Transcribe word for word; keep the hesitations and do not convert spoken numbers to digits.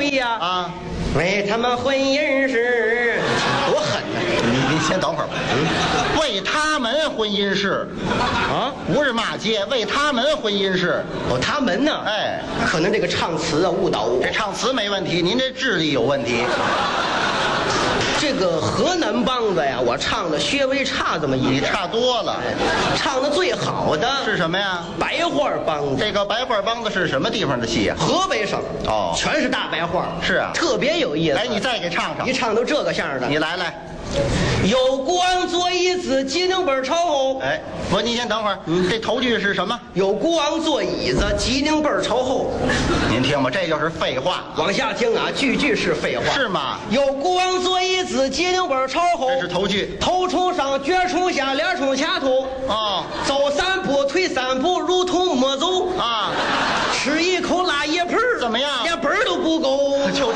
会呀？ 啊， 为他们婚姻事，多狠呐！ 你你先等会儿吧。嗯，为他们婚姻事， 啊， 不是骂街，为他们婚姻事。 哦，他们呢？ 哎， 可能这个唱词啊误导我。 这唱词没问题，您这智力有问题。 这个河南梆子呀，我唱的稍微差这么一你点。 差多了。 唱的最好的是什么呀？ 白话梆子。 这个白话梆子是什么地方的戏啊？ 河北省哦全是大白话。 是啊特别有意思。 哎，你再给唱唱一。唱都这个相的。 你来来。 有国王坐椅子，机灵本朝后。 哎，不，您先等会儿。嗯，这头句是什么？ 有国王坐椅子，机灵本朝后。 您听吧，这就是废话。 往下听啊，句句是废话。 是吗？ 有国王坐椅子，机灵本朝后。 这是头句。 头冲上，脚冲下，脸冲下头。 哦走三步，退三步，如同没走。 啊， 吃一口拉一盆儿怎么样连盆儿都不够。 就